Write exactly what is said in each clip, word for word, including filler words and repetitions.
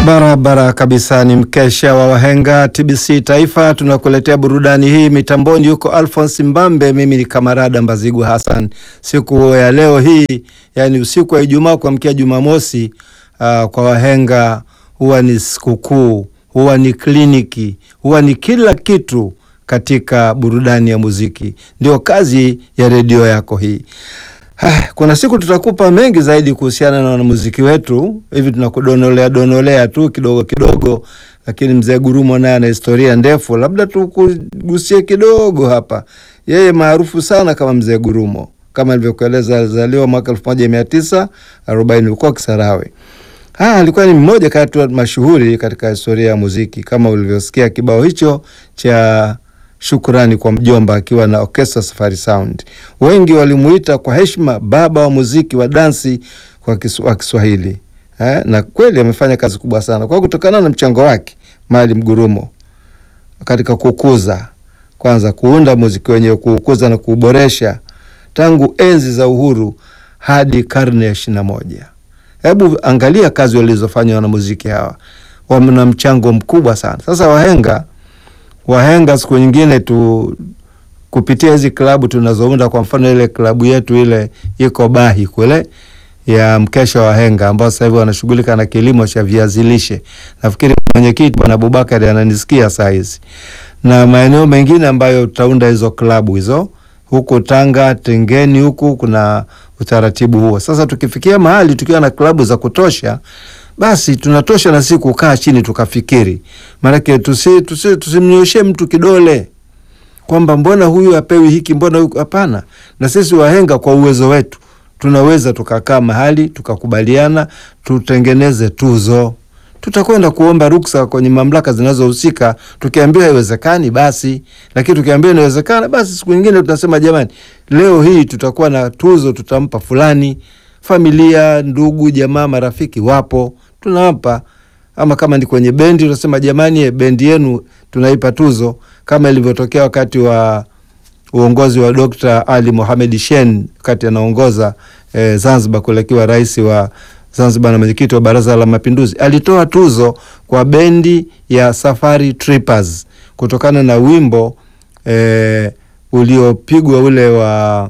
Barabara kabisa, ni mkesha wa wahenga T B C Taifa. Tunakuletea burudani hii mitamboni, yuko Alphonse Mbambe, mimi ni Kamarada Mbazigu Hassan. Siku ya leo hii, yani usiku wa Ijumaa kuamkia Jumamosi, uh, kwa wahenga huwa ni sikukuu, huwa ni kliniki, huwa ni kila kitu katika burudani ya muziki. Ndio kazi ya redio yako hii. Kuna siku tutakupa mengi zaidi kuhusiana na muziki wetu. Hivi tunakudonolea donolea tu kidogo kidogo, lakini mzee Gurumo naye ana historia ndefu. Labda tukugusie kidogo hapa. Yeye maarufu sana kama mzee Gurumo. Kama nilivyokueleza, alizaliwa mwaka elfu moja mia tisa arobaini huko Kisarawe. Ah, alikuwa ni mmoja kati ya mashuhuri katika historia ya muziki, kama ulivyosikia kibao hicho cha Shukrani kwa Mjomba akiwa na Orchestra Safari Sound. Wengi walimuita kwa heshima baba wa muziki wa dansi kwa kisu, Kiswahili. Eh, na kweli amefanya kazi kubwa sana kwa kutokana na mchango wake Maalim Gurumo katika kukuza, kwanza kuunda muziki wenyewe, kukuza na kuboresha tangu enzi za uhuru hadi karne ya ishirini na moja. Hebu angalia kazi walizofanya na muziki hawa. Wana mchango mkubwa sana. Sasa wahenga Wahenga siku nyingine tu kupitia hizi klabu tunazounda, kwa mfano ile klabu yetu ile iko Bahi kule ya mkesha wahenga, ambao sasa hivi wanashughulika na kilimo cha viazi lishe. Nafikiri mwenyekiti Bwana Abubakar ananisikia saa hizi. Na maeneo mengine ambayo tutaunda hizo klabu hizo, huko Tanga, Tengeni huku kuna utaratibu huo. Sasa tukifikia mahali tukiwa na klabu za kutosha, basi tunatosha na siku kukaa chini tukafikiri. Maana tusi tusi tusimnyoshe mtu kidole kwamba mbona huyu apewi hiki, mbona huyu hapana. Na sisi wahenga kwa uwezo wetu tunaweza tukakaa mahali tukakubaliana tutengeneze tuzo. Tutakwenda kuomba ruksa kwenye mamlaka zinazohusika, tukiambiwa haiwezekani basi, lakini tukiambiwa inawezekana basi siku nyingine tunasema jamani, leo hii tutakuwa na tuzo, tutampa fulani. Familia, ndugu, jamaa, marafiki wapo, tunawapa. Ama kama ni kwenye bendi tunasema jamani, bendi yenu tunaipa tuzo, kama ilivyotokea wakati wa uongozi wa Dokta Ali Mohamed Shein wakati anaongoza eh, Zanzibar kule, akiwa rais wa Zanzibar na mwenyekiti wa Baraza la Mapinduzi. Alitoa tuzo kwa bendi ya Safari Trippers kutokana na wimbo eh, uliopigwa ule wa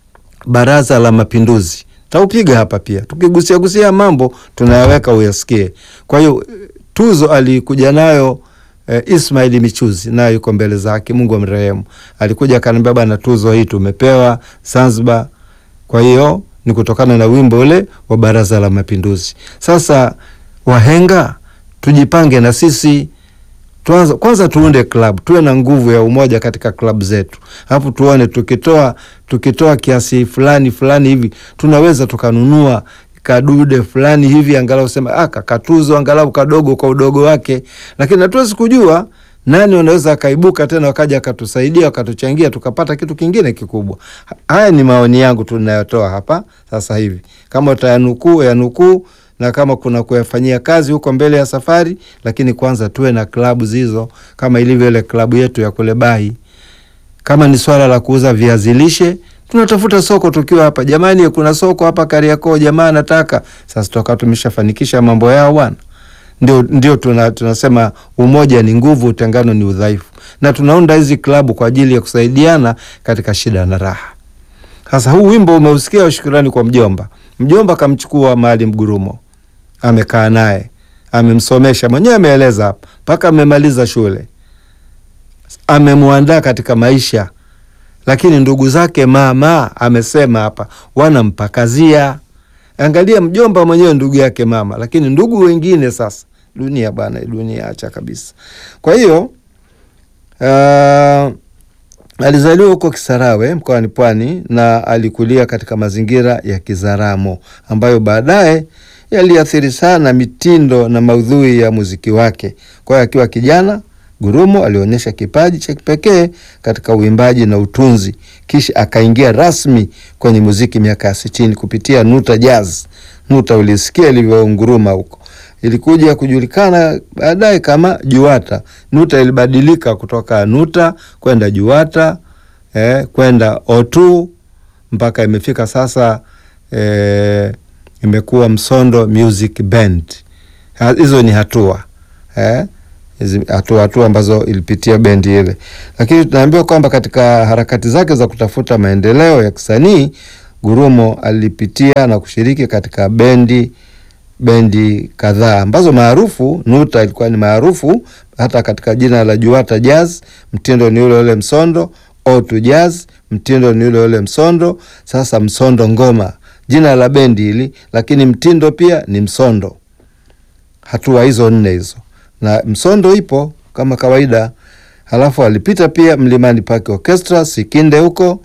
Baraza la Mapinduzi. Taupiga hapa pia. Tukigusia gusia mambo tunayaweka uyasikie. Kwa hiyo tuzo alikuja nayo e, Ismail Michuzi, naye yuko mbele zake, Mungu amrehemu. Alikuja akaniambia bana, tuzo hii tumepewa Zanzibar. Kwa hiyo ni kutokana na wimbo ule wa Baraza la Mapinduzi. Sasa wahenga tujipange na sisi. Tuanza, kwanza tuunde club, tuwe na nguvu ya umoja katika club zetu. Hapo tuone tukitoa tukitoa kiasi fulani fulani hivi tunaweza tukanunua kadude fulani hivi, angalau sema ah, kakatuzo angalau kadogo kwa udogo wake. Lakini hatuwezi kujua nani wanaweza akaibuka tena wakaja akatusaidia wakatuchangia tukapata kitu kingine kikubwa. Haya ni maoni yangu tunayotoa hapa sasa hivi. Kama utayanukuu ya nukuu, na kama kuna kuyafanyia kazi huko mbele ya safari, lakini kwanza tuwe na klabu hizo kama ilivyo ile klabu yetu ya kule Bahi. Kama ni swala la kuuza viazi lishe, tunatafuta soko tukiwa hapa. Jamani, kuna soko hapa Kariakoo, jamaa nataka. Sasa toka tumeshafanikisha mambo yao bwana. Ndio ndio tuna, tunasema umoja ni nguvu, utengano ni udhaifu. Na tunaunda hizi klabu kwa ajili ya kusaidiana katika shida na raha. Sasa huu wimbo umeusikia, Shukrani kwa Mjomba. Mjomba kamchukua Maalim Gurumo. Amekaa naye, amemsomesha, mwenyewe ameeleza hapa, mpaka amemaliza shule. Amemuandaa katika maisha. Lakini ndugu zake mama amesema hapa wanampakazia. Angalia, mjomba mwenyewe ndugu yake mama, lakini ndugu wengine sasa, dunia bana, dunia acha kabisa. Kwa hiyo uh, alizaliwa huko Kisarawe mkoani Pwani na alikulia katika mazingira ya Kizaramo ambayo baadaye yaliathiri sana mitindo na maudhui ya muziki wake. Kwa hiyo akiwa kijana, Gurumo alionyesha kipaji cha kipekee katika uimbaji na utunzi, kisha akaingia rasmi kwenye muziki miaka ya sitini kupitia Nuta Jazz. Nuta ulisikia ilivyounguruma huko. Ilikuja kujulikana baadaye kama Juwata. Nuta ilibadilika kutoka Nuta kwenda Juwata, eh, kwenda O two mpaka imefika sasa eh, imekuwa Msondo Music Band. Hizo ni hatua eh, hizi hatua hatua ambazo ilipitia bendi ile, lakini tunaambiwa kwamba katika harakati zake za kutafuta maendeleo ya kisanii, Gurumo alipitia na kushiriki katika bendi bendi kadhaa ambazo maarufu. Nuta ilikuwa ni maarufu hata katika jina la Juata Jazz, mtindo ni ule ule msondo. Otu Jazz, mtindo ni ule ule msondo. Sasa Msondo Ngoma jina la bendi hili, lakini mtindo pia ni msondo. Hatua hizo nne hizo, na msondo ipo kama kawaida. Halafu alipita pia Mlimani Park Orchestra, Sikinde huko,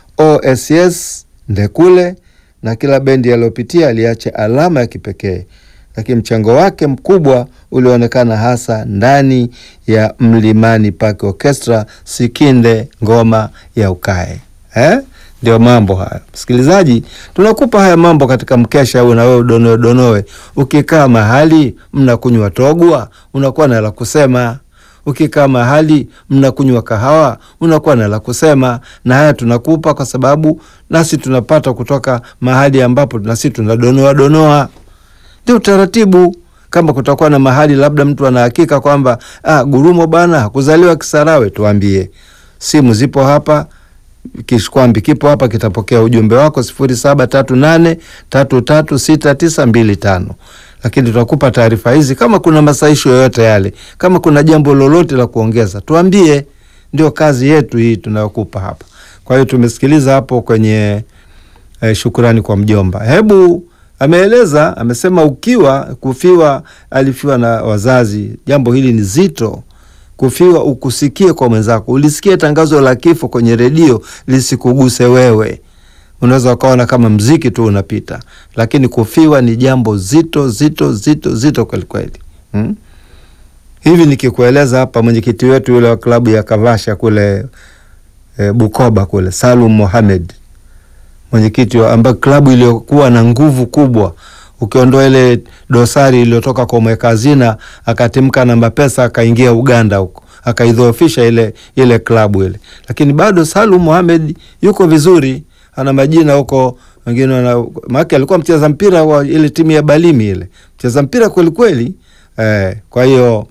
O S S Ndekule, na kila bendi aliyopitia aliacha alama ya kipekee, lakini mchango wake mkubwa ulionekana hasa ndani ya Mlimani Park Orchestra, Sikinde Ngoma ya Ukae. Eh? Ndio mambo haya. Msikilizaji, tunakupa haya mambo katika mkesha huu, na wewe donoe donoe. Ukikaa mahali mnakunywa togwa, unakuwa na la kusema. Ukikaa mahali mnakunywa kahawa, unakuwa na la kusema. Na haya tunakupa kwa sababu nasi tunapata kutoka mahali ambapo nasi tunadonoa donoa. Ndio utaratibu. Kama kutakuwa na mahali labda mtu anahakika kwamba ah, Gurumo bana hakuzaliwa Kisarawe, tuambie. Simu zipo hapa, Kishkwambi kipo hapa, kitapokea ujumbe wako sifuri saba tatu nane tatu tatu sita tisa mbili tano. Lakini tutakupa taarifa hizi kama kuna masaisho yoyote yale, kama kuna jambo lolote la kuongeza, tuambie. Ndio kazi yetu hii tunayokupa hapa. Kwa hiyo tumesikiliza hapo kwenye eh, shukrani kwa mjomba. Hebu ameeleza, amesema ukiwa kufiwa, alifiwa na wazazi. Jambo hili ni zito. Kufiwa ukusikie kwa mwenzako. Ulisikia tangazo la kifo kwenye redio, lisikuguse wewe. Unaweza ukaona kama mziki tu unapita, lakini kufiwa ni jambo zito zito zito zito kweli kweli. Hmm? Hivi nikikueleza hapa, mwenyekiti wetu yule wa klabu ya Kavasha kule e, Bukoba kule, Salum Mohamed, mwenyekiti wa ambaye klabu iliyokuwa na nguvu kubwa, ukiondoa ile dosari iliyotoka kwa mweka hazina akatimka na mapesa akaingia Uganda huko, akaidhoofisha ile ile klabu ile, lakini bado Salum Mohamed yuko vizuri, ana majina huko. Wengine wana maki, alikuwa mcheza mpira wa ile timu ya Balimi ile, mcheza mpira kweli kweli. Eh, kwa hiyo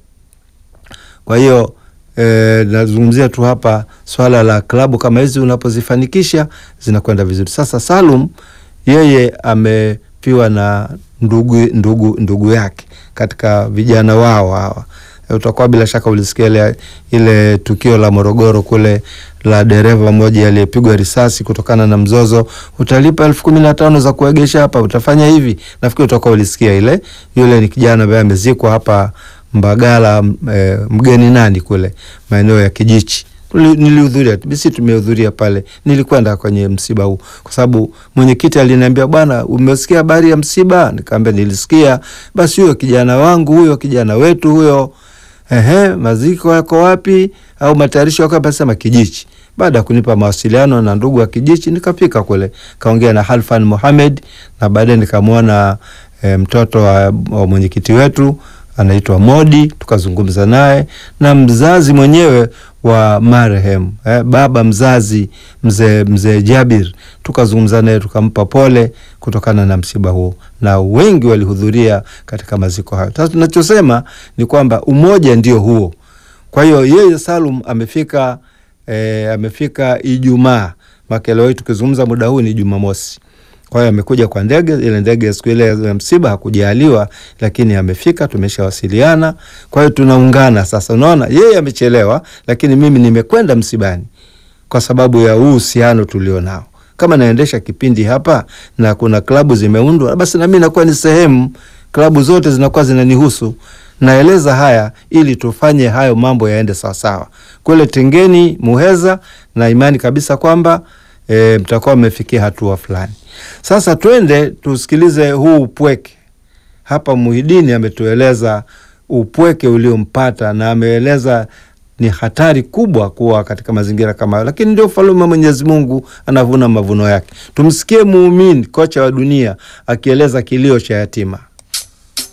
kwa hiyo eh, nazungumzia tu hapa swala la klabu kama hizi unapozifanikisha zinakwenda vizuri. Sasa Salum yeye amepiwa na ndugu ndugu ndugu yake katika vijana wao hawa. E, utakuwa bila shaka ulisikia ile, ile tukio la Morogoro kule la dereva mmoja aliyepigwa risasi kutokana na mzozo. Utalipa elfu kumi na tano za kuegesha hapa, utafanya hivi. Nafikiri utakuwa ulisikia ile. Yule ni kijana ambaye amezikwa hapa Mbagala, e, mgeni nani kule maeneo ya Kijichi. Nilihudhuria, bisi tumehudhuria pale. Nilikwenda kwenye msiba huu kwa sababu mwenyekiti aliniambia, bwana umesikia habari ya msiba? Nikamwambia nilisikia. Basi huyo kijana wangu, huyo kijana wetu huyo, ehe, maziko yako wapi au matayarisho yako? Basi sema Kijichi. Baada ya kunipa mawasiliano na ndugu wa Kijichi, nikafika kule, kaongea na Halfan Mohamed, na baadaye nikamwona e, mtoto wa, wa mwenyekiti wetu anaitwa Modi, tukazungumza naye na mzazi mwenyewe wa marehemu, eh, baba mzazi mzee mzee Jabir, tukazungumza naye, tukampa pole kutokana na msiba huo, na wengi walihudhuria katika maziko hayo. Sasa tunachosema ni kwamba umoja ndio huo. Kwa hiyo yeye Salum amefika eh, amefika Ijumaa. Makelo wetu tukizungumza muda huu ni Jumamosi. Kwa hiyo amekuja kwa ndege, ile ndege siku ile ya msiba hakujaliwa, lakini amefika, tumeshawasiliana. Kwa hiyo tunaungana sasa. Unaona, yeye amechelewa, lakini mimi nimekwenda msibani kwa sababu ya uhusiano tulionao. Kama naendesha kipindi hapa na kuna klabu zimeundwa, basi na mimi nakuwa ni sehemu, klabu zote zinakuwa zinanihusu. Naeleza haya ili tufanye hayo mambo yaende sawa sawa. Kule Tengeni, Muheza, na imani kabisa kwamba e, mtakuwa mmefikia hatua fulani. Sasa twende tusikilize huu upweke. Hapa Muhidini ametueleza upweke uliompata, na ameeleza ni hatari kubwa kuwa katika mazingira kama hayo, lakini ndio ufalme wa Mwenyezi Mungu, anavuna mavuno yake. Tumsikie Muumini, kocha wa dunia, akieleza kilio cha yatima.